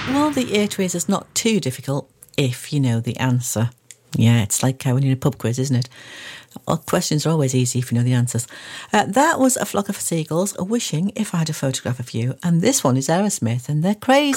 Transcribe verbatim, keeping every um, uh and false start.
Well, the ear tweezer's is not too difficult if you know the answer. Yeah, it's like uh, when you're in a pub quiz, isn't it? Well, questions are always easy if you know the answers. Uh, that was A Flock of Seagulls, wishing if I had a photograph of you. And this one is Aerosmith, and they're crazy.